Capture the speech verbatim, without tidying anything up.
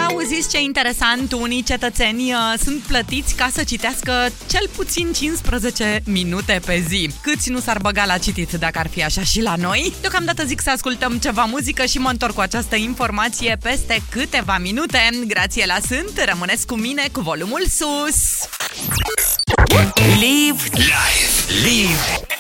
Auziți ce interesant, unii cetățeni uh, sunt plătiți ca să citească cel puțin cincisprezece minute pe zi. Câți nu s-ar băga la citit dacă ar fi așa și la noi? Deocamdată zic să ascultăm ceva muzică și mă întorc cu această informație peste câteva minute. Grațiela sunt, rămâneți cu mine cu volumul sus. Live, live, live